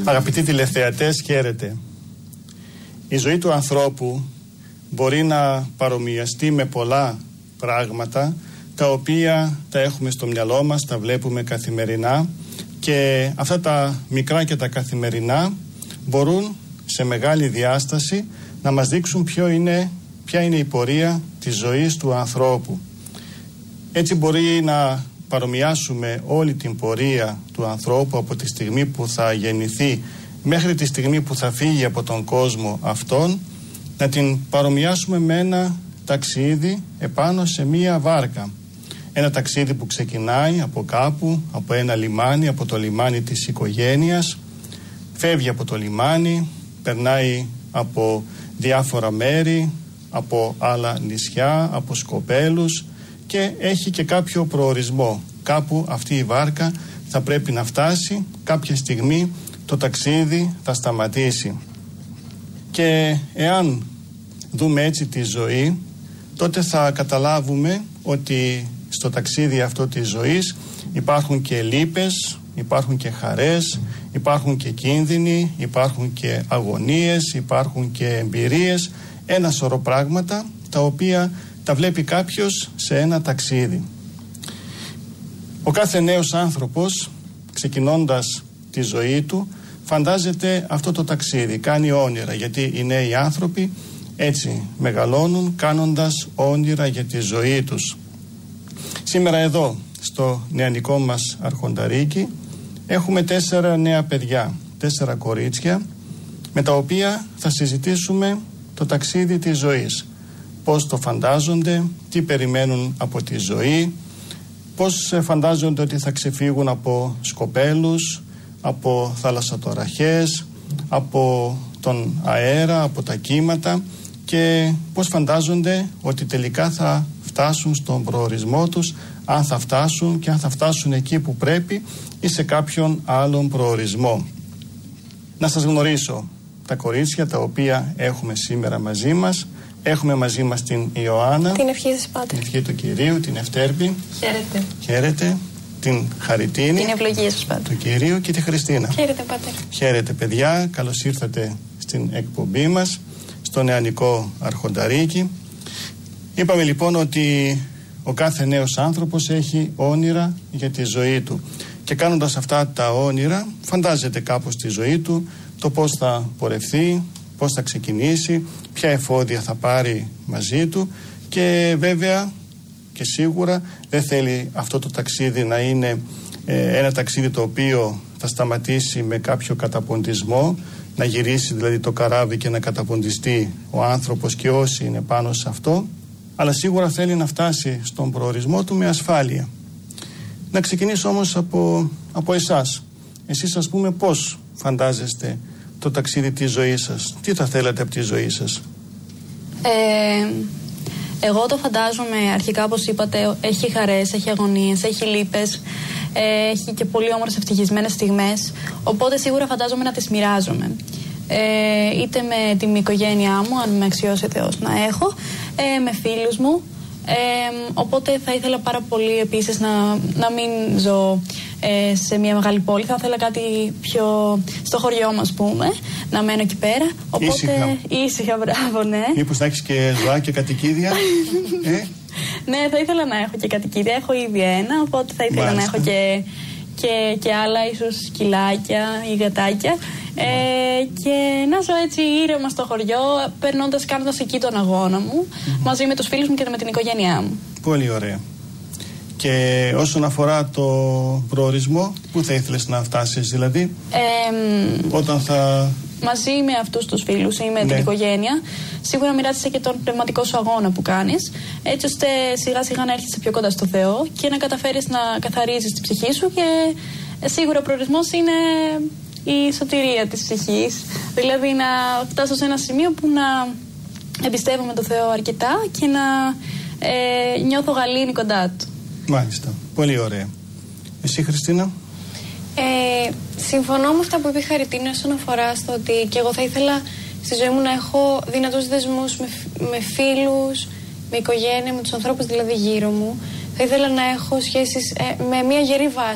Αγαπητοί τηλεθεατές, χαίρετε. Η ζωή του ανθρώπου μπορεί να παρομοιαστεί με πολλά πράγματα τα οποία τα έχουμε στο μυαλό μας, τα βλέπουμε καθημερινά, και αυτά τα μικρά και τα καθημερινά μπορούν σε μεγάλη διάσταση να μας δείξουν ποια είναι η πορεία της ζωής του ανθρώπου. Έτσι μπορεί να παρομοιάσουμε όλη την πορεία του ανθρώπου από τη στιγμή που θα γεννηθεί μέχρι τη στιγμή που θα φύγει από τον κόσμο αυτόν, να την παρομοιάσουμε με ένα ταξίδι επάνω σε μία βάρκα. Ένα ταξίδι που ξεκινάει από κάπου, από ένα λιμάνι, από το λιμάνι της οικογένειας, φεύγει από το λιμάνι, περνάει από διάφορα μέρη, από άλλα νησιά, από σκοπέλους, και έχει και κάποιο προορισμό. Κάπου αυτή η βάρκα θα πρέπει να φτάσει, κάποια στιγμή το ταξίδι θα σταματήσει. Και εάν δούμε έτσι τη ζωή, τότε θα καταλάβουμε ότι στο ταξίδι αυτό της ζωής υπάρχουν και λύπες, υπάρχουν και χαρές, υπάρχουν και κίνδυνοι, υπάρχουν και αγωνίες, υπάρχουν και εμπειρίες, ένα σωρό πράγματα τα οποία τα βλέπει κάποιος σε ένα ταξίδι. Ο κάθε νέος άνθρωπος, ξεκινώντας τη ζωή του, φαντάζεται αυτό το ταξίδι, κάνει όνειρα, γιατί οι νέοι άνθρωποι έτσι μεγαλώνουν κάνοντας όνειρα για τη ζωή τους. Σήμερα εδώ στο νεανικό μας αρχονταρίκι έχουμε 4 νέα παιδιά, 4 κορίτσια, με τα οποία θα συζητήσουμε το ταξίδι της ζωής. Πώς το φαντάζονται, τι περιμένουν από τη ζωή, πώς φαντάζονται ότι θα ξεφύγουν από σκοπέλους, από θαλασσατοραχές, από τον αέρα, από τα κύματα, και πώς φαντάζονται ότι τελικά θα φτάσουν στον προορισμό τους, αν θα φτάσουν και αν θα φτάσουν εκεί που πρέπει ή σε κάποιον άλλον προορισμό. Να σας γνωρίσω τα κορίτσια τα οποία έχουμε σήμερα μαζί μας. Έχουμε μαζί μας την Ιωάννα. Την ευχή σας, Πάτερ. Την ευχή του Κυρίου, την Ευτέρπη. Χαίρετε. Χαίρετε. Την Χαριτίνη. Την ευλογία σας, Πάτερ. Του Κυρίου, και τη Χριστίνα. Χαίρετε, Πάτερ. Χαίρετε, παιδιά. Καλώς ήρθατε στην εκπομπή μας, στο νεανικό αρχονταρίκι. Είπαμε λοιπόν ότι ο κάθε νέος άνθρωπος έχει όνειρα για τη ζωή του, και κάνοντας αυτά τα όνειρα φαντάζεται κάπως τη ζωή του, το πώς θα πορευθεί, πώς θα ξεκινήσει, ποια εφόδια θα πάρει μαζί του, και βέβαια και σίγουρα δεν θέλει αυτό το ταξίδι να είναι ένα ταξίδι το οποίο θα σταματήσει με κάποιο καταποντισμό, να γυρίσει δηλαδή το καράβι και να καταποντιστεί ο άνθρωπος και όσοι είναι πάνω σε αυτό, αλλά σίγουρα θέλει να φτάσει στον προορισμό του με ασφάλεια. Να ξεκινήσω όμως από εσάς. Εσείς, ας πούμε, πώς φαντάζεστε το ταξίδι της ζωής σας, τι θα θέλατε από τη ζωή σας? Εγώ το φαντάζομαι αρχικά, όπως είπατε, έχει χαρές, έχει αγωνίες, έχει λύπες, έχει και πολύ όμορφες ευτυχισμένες στιγμές, οπότε σίγουρα φαντάζομαι να τις μοιράζομαι. Είτε με την οικογένειά μου, αν με αξιώσει ο Θεός να έχω, με φίλους μου, οπότε θα ήθελα πάρα πολύ επίσης να μην ζω σε μια μεγάλη πόλη. Θα ήθελα κάτι πιο στο χωριό μας, πούμε, να μένω εκεί πέρα. Οπότε ήσυχα, μπράβο, ναι. Μήπως να έχεις και ζωά και κατοικίδια? Ναι, θα ήθελα να έχω και κατοικίδια. Έχω ήδη ένα, οπότε θα ήθελα να έχω και άλλα, ίσως σκυλάκια ή γατάκια. Και να ζω έτσι ήρεμα στο χωριό, κάνοντας εκεί τον αγώνα μου, μαζί με τους φίλους μου και με την οικογένειά μου. Πολύ ωραία. Και όσον αφορά το προορισμό, πού θα ήθελες να φτάσεις δηλαδή, όταν θα... Μαζί με αυτούς τους φίλους ή με την οικογένεια, σίγουρα μοιράζεσαι και τον πνευματικό σου αγώνα που κάνεις, έτσι ώστε σιγά σιγά να έρχεσαι πιο κοντά στο Θεό και να καταφέρεις να καθαρίζεις την ψυχή σου, και σίγουρα ο προορισμός είναι η σωτηρία της ψυχής, δηλαδή να φτάσω σε ένα σημείο που να εμπιστεύομαι τον Θεό αρκετά και να νιώθω γαλήνη κοντά του. Μάλιστα, πολύ ωραία. Εσύ, Χριστίνα? Συμφωνώ με αυτά που είπε η Χαριτίνη όσον αφορά στο ότι και εγώ θα ήθελα στη ζωή μου να έχω δυνατούς δεσμούς με φίλους, με οικογένεια, με τους ανθρώπους δηλαδή γύρω μου. Θα ήθελα να έχω σχέσεις με μια γερή βάση.